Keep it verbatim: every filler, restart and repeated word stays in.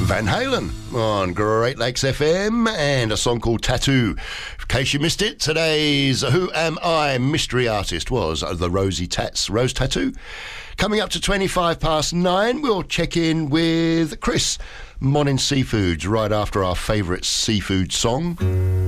Van Halen on Great Lakes F M and a song called Tattoo. In case you missed it, today's Who Am I mystery artist was the Rosie Tats, Rose Tattoo. Coming up to twenty-five past nine, we'll check in with Chris, Morning Seafoods, right after our favourite seafood song.